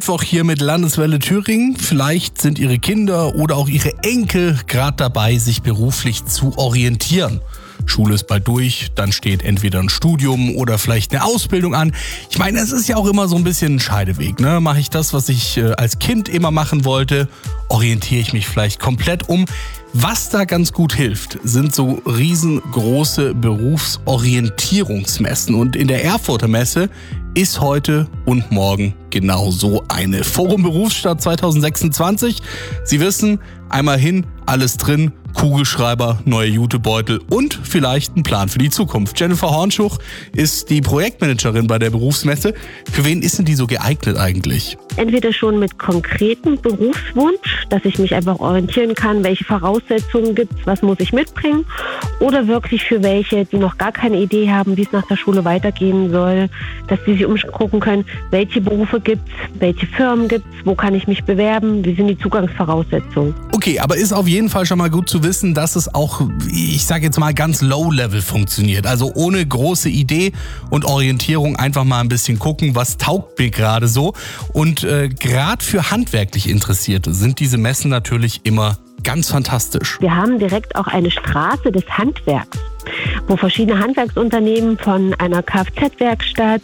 Mittwoch hier mit Landeswelle Thüringen. Vielleicht sind Ihre Kinder oder auch Ihre Enkel gerade dabei, sich beruflich zu orientieren. Schule ist bald durch, dann steht entweder ein Studium oder vielleicht eine Ausbildung an. Ich meine, es ist ja auch immer so ein bisschen ein Scheideweg, ne? Mache ich das, was ich als Kind immer machen wollte? Orientiere ich mich vielleicht komplett um? Was da ganz gut hilft, sind so riesengroße Berufsorientierungsmessen. Und in der Erfurter Messe ist heute und morgen genau so eine. Forum Berufsstadt 2026. Sie wissen, einmal hin, alles drin. Kugelschreiber, neue Jutebeutel und vielleicht ein Plan für die Zukunft. Jennifer Hornschuch ist die Projektmanagerin bei der Berufsmesse. Für wen ist denn die so geeignet eigentlich? Entweder schon mit konkretem Berufswunsch, dass ich mich einfach orientieren kann, welche Voraussetzungen gibt es, was muss ich mitbringen, oder wirklich für welche, die noch gar keine Idee haben, wie es nach der Schule weitergehen soll, dass sie sich umgucken können, welche Berufe gibt es, welche Firmen gibt es, wo kann ich mich bewerben, wie sind die Zugangsvoraussetzungen. Okay, aber ist auf jeden Fall schon mal gut zu wissen, dass es auch, ich sage jetzt mal, ganz low-level funktioniert. Also ohne große Idee und Orientierung einfach mal ein bisschen gucken, was taugt mir gerade so. Und gerade für handwerklich Interessierte sind diese Messen natürlich immer ganz fantastisch. Wir haben direkt auch eine Straße des Handwerks, wo verschiedene Handwerksunternehmen von einer Kfz-Werkstatt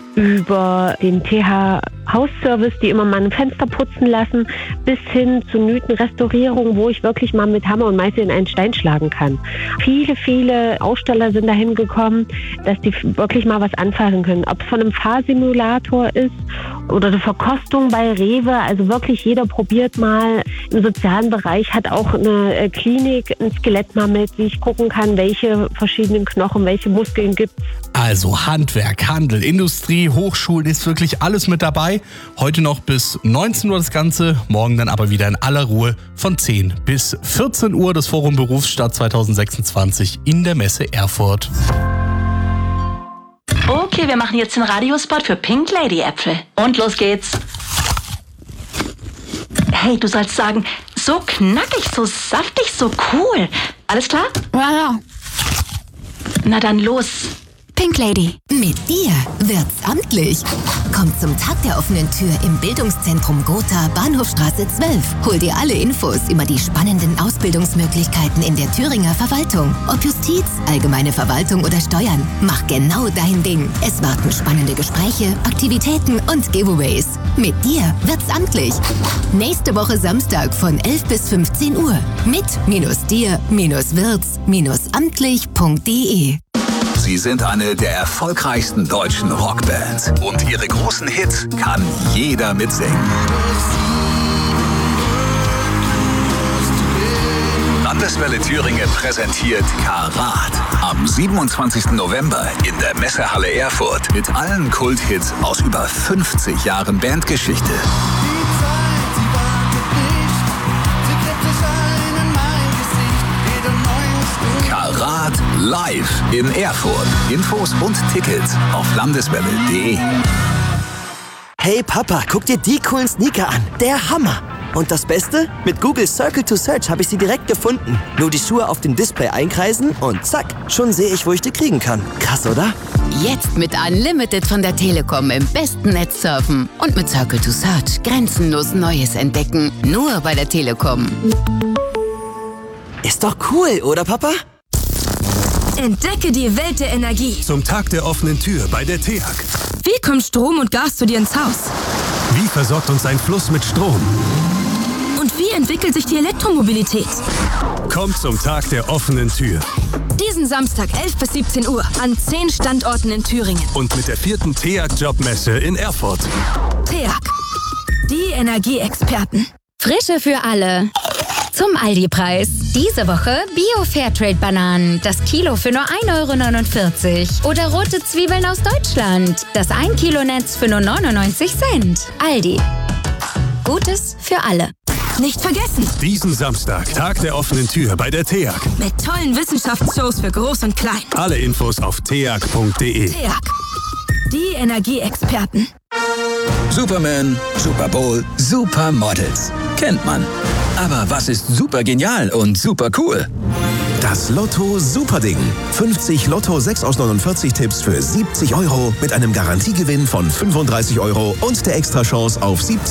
über den TH Hausservice, die immer mal ein Fenster putzen lassen, bis hin zu Nütenrestaurierung, wo ich wirklich mal mit Hammer und Meißel in einen Stein schlagen kann. Viele Aussteller sind dahin gekommen, dass die wirklich mal was anfassen können. Ob es von einem Fahrsimulator ist oder eine Verkostung bei Rewe, also wirklich jeder probiert mal. Im sozialen Bereich hat auch eine Klinik ein Skelett mal mit, wie ich gucken kann, welche verschiedenen Knochen, welche Muskeln gibt es. Also Handwerk, Handel, Industrie, Hochschulen, ist wirklich alles mit dabei. Heute noch bis 19 Uhr das Ganze, morgen dann aber wieder in aller Ruhe von 10 bis 14 Uhr das Forum Berufsstadt 2026 in der Messe Erfurt. Okay, wir machen jetzt den Radiospot für Pink Lady Äpfel. Und los geht's. Hey, du sollst sagen, so knackig, so saftig, so cool. Alles klar? Ja. Na dann los. Pink Lady, mit dir wird's amtlich. Komm zum Tag der offenen Tür im Bildungszentrum Gotha, Bahnhofstraße 12. Hol dir alle Infos über die spannenden Ausbildungsmöglichkeiten in der Thüringer Verwaltung. Ob Justiz, allgemeine Verwaltung oder Steuern. Mach genau dein Ding. Es warten spannende Gespräche, Aktivitäten und Giveaways. Mit dir wird's amtlich. Nächste Woche Samstag von 11 bis 15 Uhr. Mit -dir-wirts-amtlich.de. Sie sind eine der erfolgreichsten deutschen Rockbands und ihre großen Hits kann jeder mitsingen. Landeswelle Thüringen präsentiert Karat am 27. November in der Messehalle Erfurt mit allen Kulthits aus über 50 Jahren Bandgeschichte. Karat live in Erfurt. Infos und Tickets auf landeswelle.de. Hey Papa, guck dir die coolen Sneaker an. Der Hammer. Und das Beste? Mit Google Circle to Search habe ich sie direkt gefunden. Nur die Schuhe auf dem Display einkreisen und zack, schon sehe ich, wo ich die kriegen kann. Krass, oder? Jetzt mit Unlimited von der Telekom im besten Netz surfen. Und mit Circle to Search grenzenlos Neues entdecken. Nur bei der Telekom. Ist doch cool, oder Papa? Entdecke die Welt der Energie. Zum Tag der offenen Tür bei der TEAG. Wie kommt Strom und Gas zu dir ins Haus? Wie versorgt uns ein Fluss mit Strom? Und wie entwickelt sich die Elektromobilität? Kommt zum Tag der offenen Tür. Diesen Samstag 11 bis 17 Uhr an 10 Standorten in Thüringen. Und mit der 4. TEAG-Jobmesse in Erfurt. TEAG, die Energieexperten. Frische für alle. Zum Aldi-Preis. Diese Woche Bio-Fairtrade-Bananen. Das Kilo für nur 1,49 €. Oder rote Zwiebeln aus Deutschland. Das 1 Kilo Netz für nur 99 Cent. Aldi. Gutes für alle. Nicht vergessen. Diesen Samstag, Tag der offenen Tür bei der TEAG. Mit tollen Wissenschaftsshows für Groß und Klein. Alle Infos auf teag.de. TEAG, die Energieexperten. Superman, Super Bowl, Supermodels. Kennt man. Aber was ist super genial und super cool? Das Lotto Superding. 50 Lotto 6 aus 49 Tipps für 70 € mit einem Garantiegewinn von 35 € und der Extrachance auf 70